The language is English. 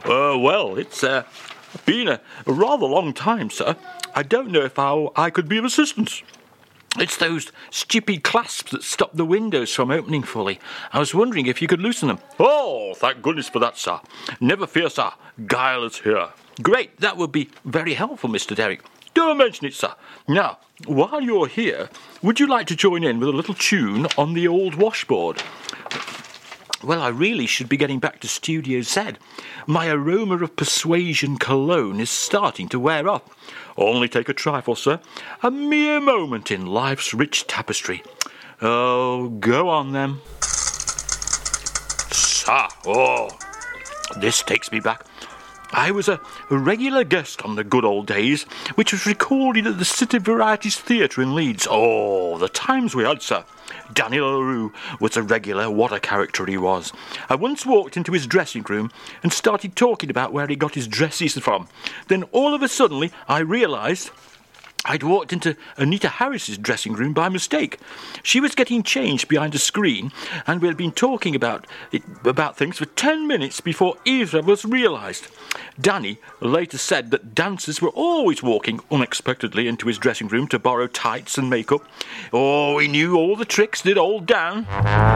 Well, it's been a rather long time, sir. I don't know if I could be of assistance. It's those stupid clasps that stop the windows from opening fully. I was wondering if you could loosen them. Oh, thank goodness for that, sir. Never fear, sir. Guile is here. Great, that would be very helpful, Mr. Derrick. Don't mention it, sir. Now, while you're here, would you like to join in with a little tune on the old washboard? Well, I really should be getting back to Studio Z. My aroma of persuasion cologne is starting to wear off. Only take a trifle, sir. A mere moment in life's rich tapestry. Oh, go on then. Sir, this takes me back. I was a regular guest on the good old days, which was recorded at the City Varieties Theatre in Leeds. Oh, the times we had, sir. Daniel LaRue was a regular, what a character he was. I once walked into his dressing room and started talking about where he got his dresses from. Then all of a sudden, I realised I'd walked into Anita Harris's dressing room by mistake. She was getting changed behind a screen, and we had been talking about things for 10 minutes before either of us realised. Danny later said that dancers were always walking unexpectedly into his dressing room to borrow tights and makeup. Oh, he knew all the tricks, did old Dan.